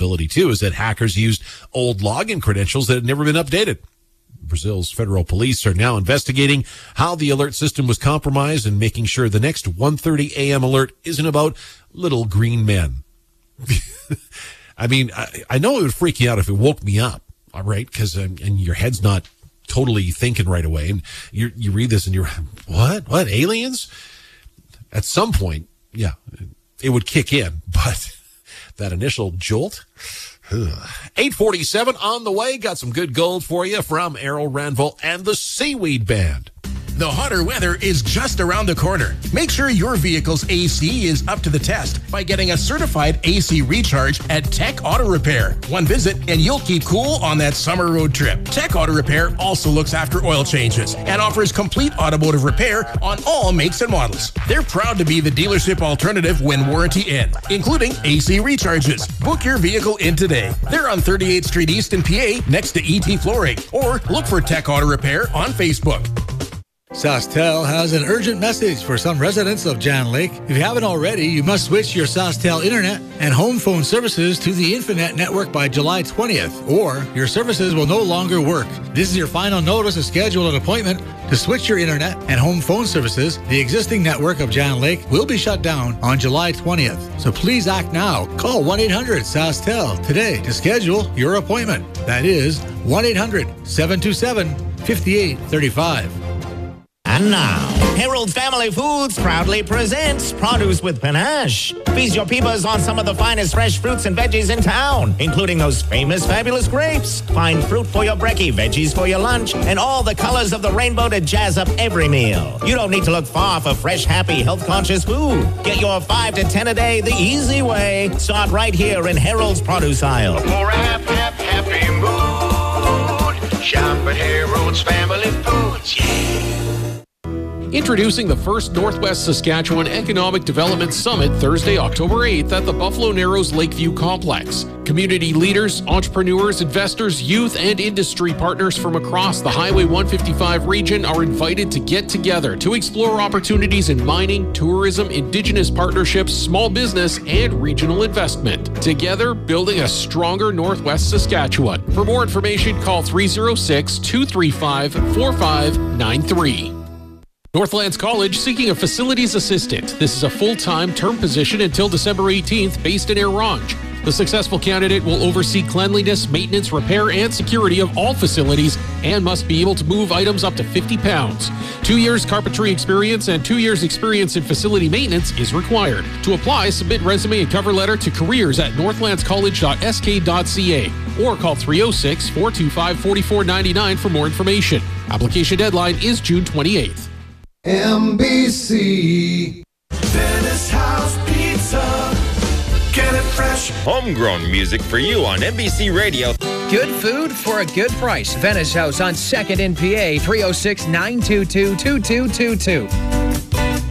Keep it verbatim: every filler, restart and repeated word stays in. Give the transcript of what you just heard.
possibility, too, is that hackers used old login credentials that had never been updated. Brazil's federal police are now investigating how the alert system was compromised and making sure the next one thirty a.m. alert isn't about little green men. I mean, I, I know it would freak you out if it woke me up, all right, because um, and your head's not totally thinking right away, and you you read this and you're, what? What, aliens? At some point, yeah, it would kick in, but that initial jolt... eight forty-seven on the way. Got some good gold for you from Errol Ranville and the Seaweed Band. The hotter weather is just around the corner. Make sure your vehicle's A C is up to the test by getting a certified A C recharge at Tech Auto Repair. One visit and you'll keep cool on that summer road trip. Tech Auto Repair also looks after oil changes and offers complete automotive repair on all makes and models. They're proud to be the dealership alternative when warranty ends, including A C recharges. Book your vehicle in today. They're on thirty-eighth Street East in P A next to E T Flooring, or look for Tech Auto Repair on Facebook. SaskTel has an urgent message for some residents of Jan Lake. If you haven't already, you must switch your SaskTel internet and home phone services to the Infinet network by July twentieth, or your services will no longer work. This is your final notice to schedule an appointment to switch your internet and home phone services. The existing network of Jan Lake will be shut down on July twentieth. So please act now. Call one eight hundred SaskTel today to schedule your appointment. That is one eight hundred seven two seven five eight three five. And now, Harold Family Foods proudly presents Produce with Panache. Feast your peepers on some of the finest fresh fruits and veggies in town, including those famous fabulous grapes. Find fruit for your brekkie, veggies for your lunch, and all the colors of the rainbow to jazz up every meal. You don't need to look far for fresh, happy, health-conscious food. Get your five to ten a day the easy way. Start right here in Harold's produce aisle. For a happy, happy, happy mood, shop at Harold's Family Foods, yeah. Introducing the first Northwest Saskatchewan Economic Development Summit Thursday, October eighth at the Buffalo Narrows Lakeview Complex. Community leaders, entrepreneurs, investors, youth, and industry partners from across the Highway one fifty-five region are invited to get together to explore opportunities in mining, tourism, Indigenous partnerships, small business, and regional investment. Together, building a stronger Northwest Saskatchewan. For more information, call three oh six, two three five, four five nine three. Northlands College seeking a facilities assistant. This is a full-time term position until December eighteenth based in Air-Ronge. The successful candidate will oversee cleanliness, maintenance, repair, and security of all facilities and must be able to move items up to fifty pounds. Two years carpentry experience and two years experience in facility maintenance is required. To apply, submit resume and cover letter to careers at northlands college dot s k dot c a or call three oh six, four two five, four four nine nine for more information. Application deadline is June twenty-eighth. M B C Venice House Pizza. Get it fresh. Homegrown music for you on M B C Radio. Good food for a good price. Venice House on second in P A, three oh six, nine two two, two two two two.